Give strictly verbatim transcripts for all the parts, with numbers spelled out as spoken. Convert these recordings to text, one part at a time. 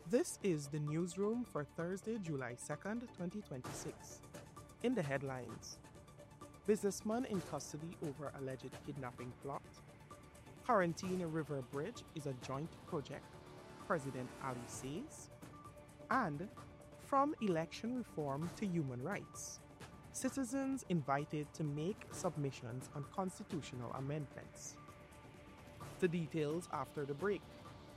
This is the newsroom for Thursday, July second, twenty twenty-six. In the headlines, businessman in custody over alleged kidnapping plot. Quarantine River Bridge is a joint project, President Ali says. And from election reform to human rights, citizens invited to make submissions on constitutional amendments. The details after the break.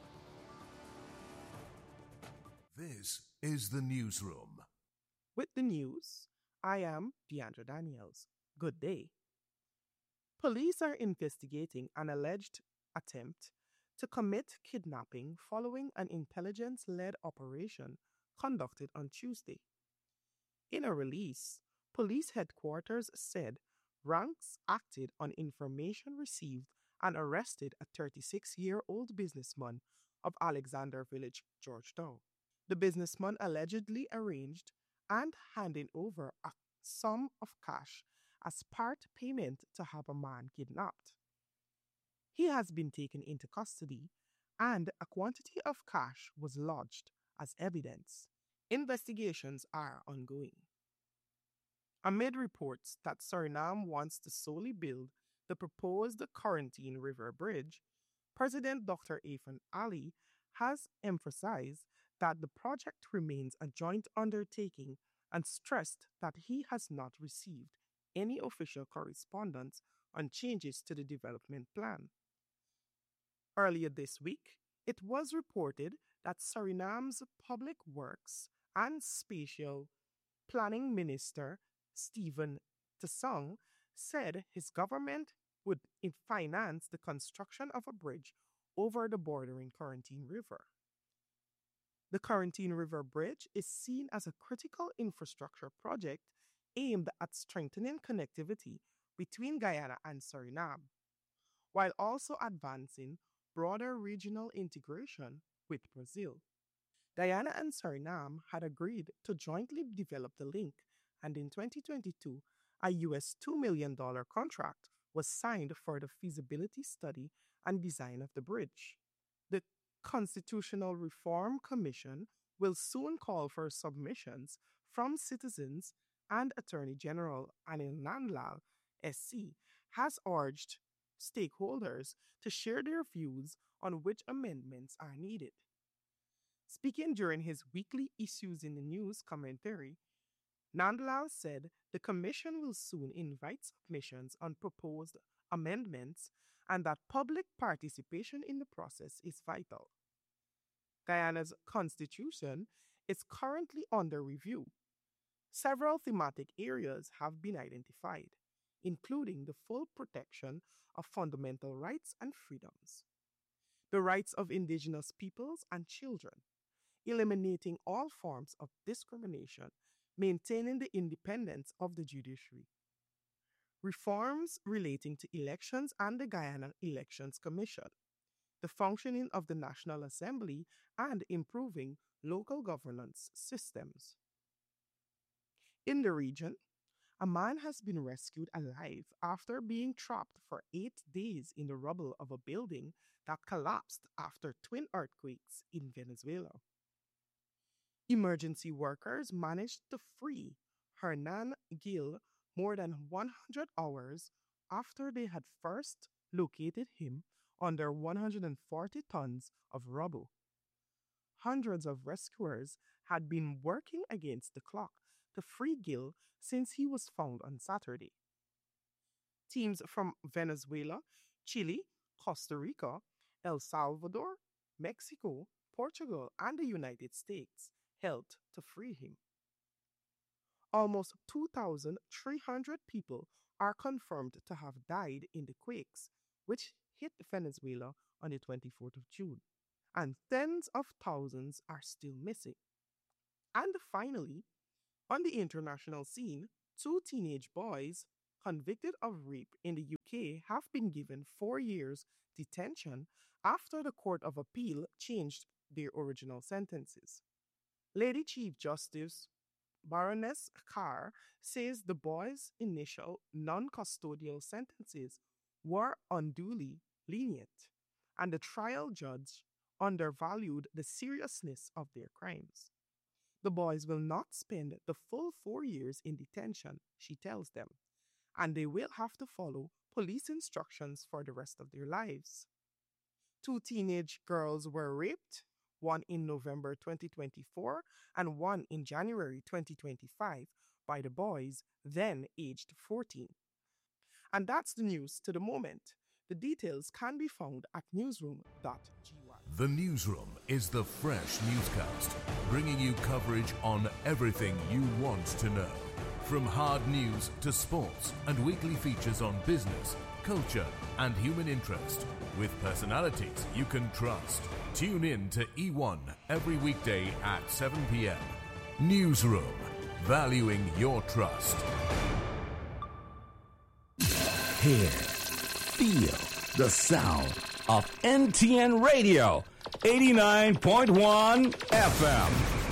This is the newsroom. With the news, I am Deandra Daniels. Good day. Police are investigating an alleged attempt to commit kidnapping following an intelligence-led operation conducted on Tuesday. In a release, police headquarters said ranks acted on information received and arrested a thirty-six-year-old businessman of Alexander Village, Georgetown. The businessman allegedly arranged and handed over a sum of cash as part payment to have a man kidnapped. He has been taken into custody and a quantity of cash was lodged as evidence. Investigations are ongoing. Amid reports that Suriname wants to solely build the proposed Quarantine River Bridge, President Doctor Afan Ali has emphasized that the project remains a joint undertaking and stressed that he has not received any official correspondence on changes to the development plan. Earlier this week, it was reported that Suriname's Public Works and Spatial Planning Minister Stephen Tsang said his government would finance the construction of a bridge over the bordering Quarantine River. The Quarantine River Bridge is seen as a critical infrastructure project aimed at strengthening connectivity between Guyana and Suriname, while also advancing broader regional integration with Brazil. Guyana and Suriname had agreed to jointly develop the link, and in twenty twenty-two, a U S two million dollars contract was signed for the feasibility study and design of the bridge. The Constitutional Reform Commission will soon call for submissions from citizens, and Attorney General Anil Nandlall, S C, has urged stakeholders to share their views on which amendments are needed. Speaking during his weekly Issues in the News commentary, Nandlall said the Commission will soon invite submissions on proposed amendments and that public participation in the process is vital. Guyana's constitution is currently under review. Several thematic areas have been identified, including the full protection of fundamental rights and freedoms, the rights of indigenous peoples and children, eliminating all forms of discrimination, maintaining the independence of the judiciary, reforms relating to elections and the Guyana Elections Commission, the functioning of the National Assembly, and improving local governance systems. In the region, a man has been rescued alive after being trapped for eight days in the rubble of a building that collapsed after twin earthquakes in Venezuela. Emergency workers managed to free Hernan Gil more than one hundred hours after they had first located him under one hundred forty tons of rubble. Hundreds of rescuers had been working against the clock to free Gil since he was found on Saturday. Teams from Venezuela, Chile, Costa Rica, El Salvador, Mexico, Portugal, and the United States helped to free him. Almost two thousand three hundred people are confirmed to have died in the quakes, which hit Venezuela on the twenty-fourth of June, and tens of thousands are still missing. And finally, on the international scene, two teenage boys convicted of rape in the U K have been given four years detention after the Court of Appeal changed their original sentences. Lady Chief Justice Baroness Carr says the boys' initial non-custodial sentences were unduly lenient, and the trial judge undervalued the seriousness of their crimes. The boys will not spend the full four years in detention, she tells them, and they will have to follow police instructions for the rest of their lives. Two teenage girls were raped, one in November twenty twenty-four and one in January twenty twenty-five, by the boys, then aged fourteen. And that's the news to the moment. The details can be found at newsroom dot g y. The Newsroom is the fresh newscast, bringing you coverage on everything you want to know. From hard news to sports and weekly features on business, culture, and human interest, with personalities you can trust. Tune in to E one every weekday at seven p.m. Newsroom, valuing your trust. Hear, feel the sound of N T N Radio, eighty-nine point one F M.